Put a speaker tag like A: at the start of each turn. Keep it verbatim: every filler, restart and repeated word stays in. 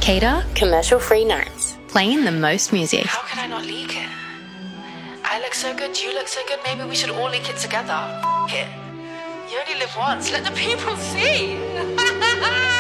A: Cater, commercial-free nights. Playing the most music.
B: How can I not leak it? I look so good, you look so good, maybe we should all leak it together. F it. You only live once, let the people see.